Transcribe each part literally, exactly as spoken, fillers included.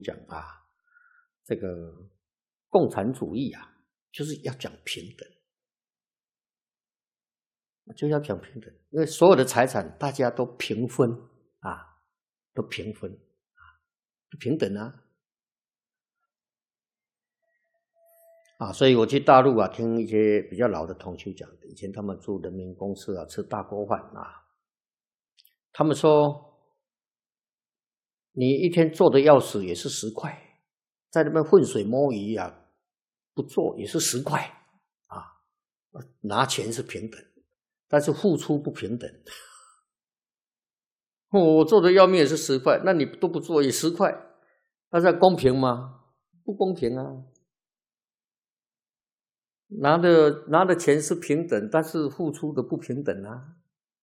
讲啊，这个共产主义啊，就是要讲平等，就要讲平等，因为所有的财产大家都平分啊，都平分啊，平等啊。啊，所以我去大陆啊，听一些比较老的同学讲的，以前他们住人民公司啊，吃大锅饭啊，他们说，你一天做的要死也是十块，在那边浑水摸鱼啊，不做也是十块啊，拿钱是平等，但是付出不平等。我做的要命也是十块，那你都不做也十块，那这公平吗？不公平啊！拿的拿的钱是平等，但是付出的不平等啊！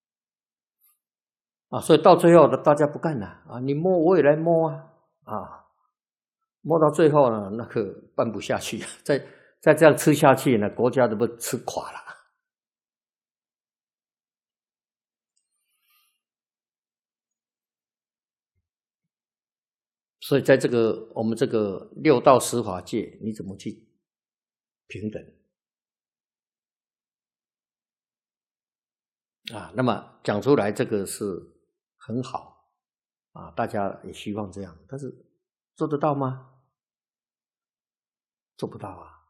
啊，所以到最后的大家不干了啊！你摸我也来摸啊！啊，摸到最后呢，那个办不下去，再再这样吃下去呢，国家都不吃垮了。所以在这个我们这个六道十法界，你怎么去平等？啊，那么讲出来这个是很好啊，大家也希望这样，但是做得到吗？做不到啊！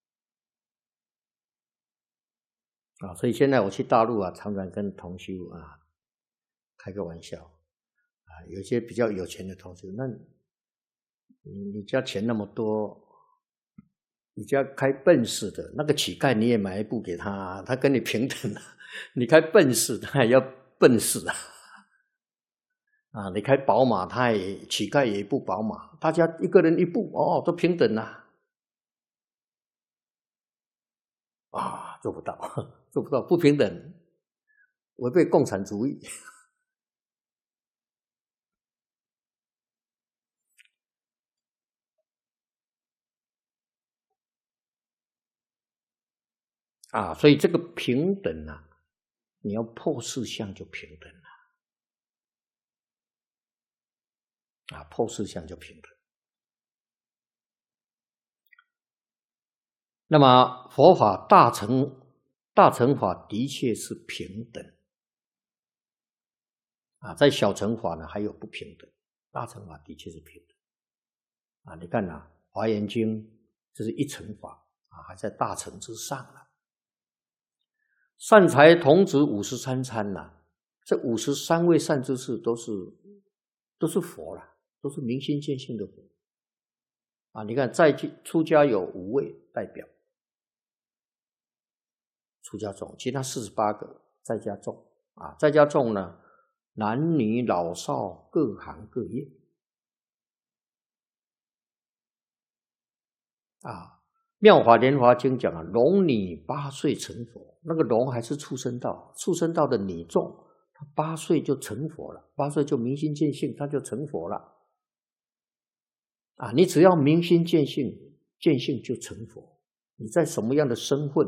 啊，所以现在我去大陆啊，常常跟同修啊开个玩笑啊，有些比较有钱的同修，那你你家钱那么多，你家开奔驰的那个乞丐你也买一部给他，他跟你平等啊。你开奔驰他也要奔驰啊，啊，你开宝马他也乞丐也一部宝马，大家一个人一部哦，都平等啊，啊，做不到，做不到，不平等，违背共产主义。啊，所以这个平等啊，你要破四相就平等了。啊，破四相就平等。那么佛法大乘大乘法的确是平等啊，在小乘法呢还有不平等，大乘法的确是平等啊。你看啊，《华严经》这是一乘法啊，还在大乘之上了。善财童子五十三参呐、啊，这五十三位善知识都是都是佛了，都是明心见性的佛啊。你看在出家有五位代表，出家众，其他四十八个在家众啊。在家众呢，男女老少各行各业啊。妙法莲华经讲啊，龙女八岁成佛，那个龙还是畜生道，畜生道的女众，她八岁就成佛了，八岁就明心见性，她就成佛了啊。你只要明心见性，见性就成佛。你在什么样的身份、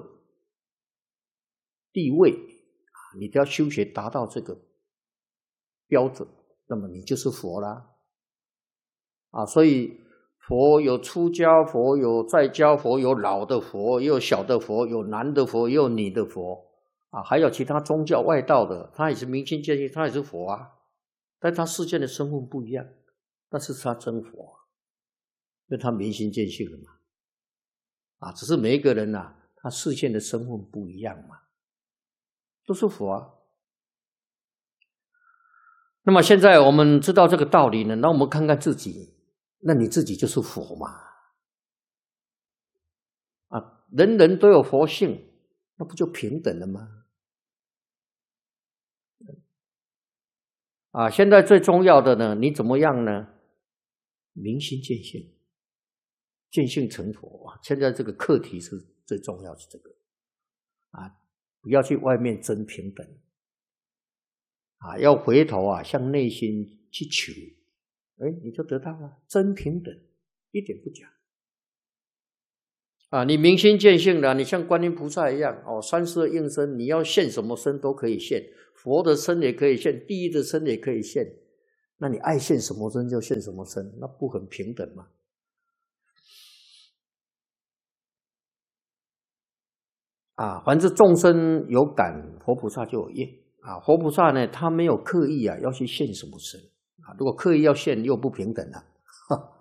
地位啊，你都要修学达到这个标准，那么你就是佛啦啊。所以佛有出家佛，有在家佛，有老的佛，也有小的佛，有男的佛，也有女的佛啊，还有其他宗教外道的，他也是明心见性，他也是佛啊，但他世间的身份不一样，但是他真佛啊，因为他明心见性了嘛啊，只是每一个人啊，他世间的身份不一样嘛，都是佛啊。那么现在我们知道这个道理呢，那我们看看自己，那你自己就是佛嘛啊，人人都有佛性，那不就平等了吗？啊，现在最重要的呢，你怎么样呢？明心见性，见性成佛啊！现在这个课题是最重要的这个啊，不要去外面争平等啊，要回头啊，向内心去求，哎，你就得到了真平等，一点不假啊！你明心见性了，你像观音菩萨一样哦，三十二应身，你要现什么身都可以现，佛的身也可以现，地狱的身也可以现那你爱现什么身就现什么身，那不很平等吗？啊，凡是众生有感，佛菩萨就有业啊。佛菩萨呢，他没有刻意啊要去现什么身啊，如果刻意要现，又不平等了。